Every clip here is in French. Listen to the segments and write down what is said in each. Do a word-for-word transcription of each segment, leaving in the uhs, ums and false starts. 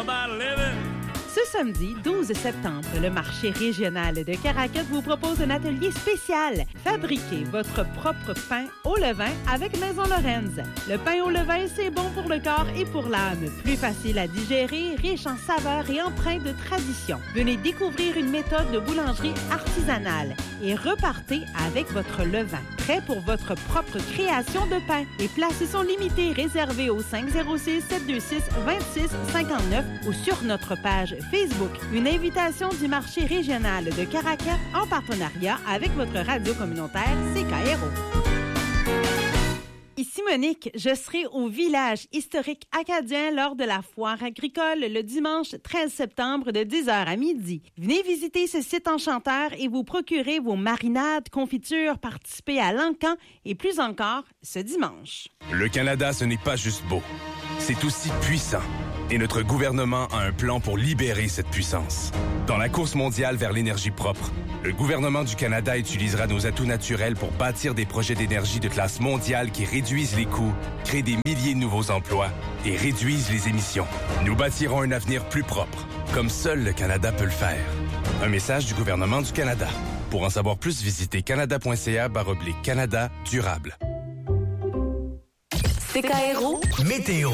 about living. Ce samedi douze septembre, le marché régional de Caracat vous propose un atelier spécial. Fabriquez votre propre pain au levain avec Maison Lorenz. Le pain au levain, c'est bon pour le corps et pour l'âme. Plus facile à digérer, riche en saveurs et empreint de tradition. Venez découvrir une méthode de boulangerie artisanale et repartez avec votre levain. Prêt pour votre propre création de pain. Les places sont limitées, réservées au cinq zéro six, sept deux six, deux six cinq neuf ou sur notre page Facebook. Une invitation du marché régional de Caracat en partenariat avec votre radio communautaire C K R O. Ici Monique, je serai au village historique acadien lors de la foire agricole le dimanche treize septembre de dix heures à midi. Venez visiter ce site enchanteur et vous procurer vos marinades, confitures, participer à l'encan et plus encore ce dimanche. Le Canada, ce n'est pas juste beau, c'est aussi puissant. Et notre gouvernement a un plan pour libérer cette puissance. Dans la course mondiale vers l'énergie propre, le gouvernement du Canada utilisera nos atouts naturels pour bâtir des projets d'énergie de classe mondiale qui réduisent les coûts, créent des milliers de nouveaux emplois et réduisent les émissions. Nous bâtirons un avenir plus propre, comme seul le Canada peut le faire. Un message du gouvernement du Canada. Pour en savoir plus, visitez canada.ca barre oblique Canada durable. C K R O Météo.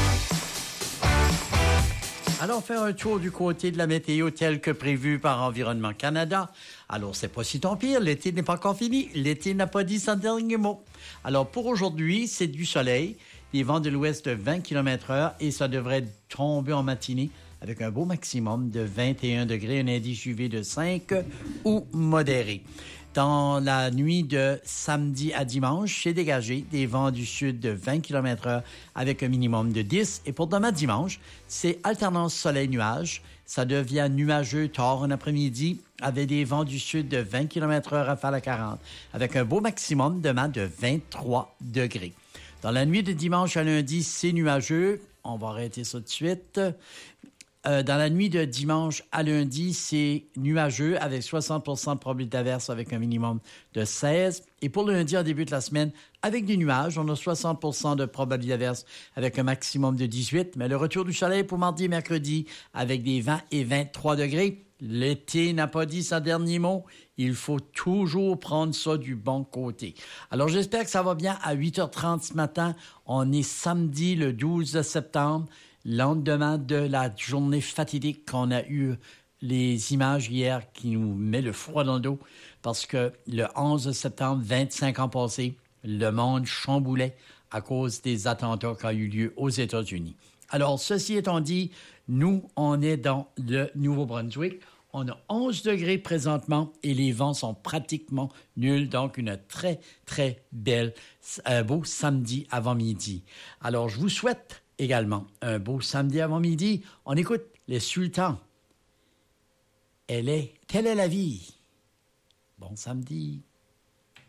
Alors, faire un tour du côté de la météo tel que prévu par Environnement Canada. Alors, c'est pas si tant pire. L'été n'est pas encore fini. L'été n'a pas dit son dernier mot. Alors, pour aujourd'hui, c'est du soleil, des vents de l'ouest de vingt kilomètres heure et ça devrait tomber en matinée avec un beau maximum de vingt et un degrés, un indice U V de cinq ou modéré. Dans la nuit de samedi à dimanche, c'est dégagé des vents du sud de vingt kilomètres heure avec un minimum de dix. Et pour demain dimanche, c'est alternance soleil-nuage. Ça devient nuageux tard en après-midi avec des vents du sud de vingt kilomètres heure à faire la quarante avec un beau maximum demain de vingt-trois degrés. Dans la nuit de dimanche à lundi, c'est nuageux. On va arrêter ça tout de suite. Euh, dans la nuit de dimanche à lundi, c'est nuageux avec soixante pour cent de probabilité d'averse avec un minimum de seize. Et pour lundi, en début de la semaine, avec des nuages, on a soixante pour cent de probabilité d'averse avec un maximum de dix-huit. Mais le retour du soleil pour mardi et mercredi avec des vingt et vingt-trois degrés. L'été n'a pas dit son dernier mot. Il faut toujours prendre ça du bon côté. Alors, j'espère que ça va bien à huit heures trente ce matin. On est samedi le douze septembre. Lendemain de la journée fatidique qu'on a eu les images hier qui nous met le froid dans le dos parce que le onze septembre, vingt-cinq ans passés, le monde chamboulait à cause des attentats qui ont eu lieu aux États-Unis. Alors, ceci étant dit, nous, on est dans le Nouveau-Brunswick. On a onze degrés présentement et les vents sont pratiquement nuls. Donc, une très, très belle, un beau samedi avant-midi. Alors, je vous souhaite également un beau samedi avant-midi. On écoute les Sultans. Elle est, telle est la vie. Bon samedi.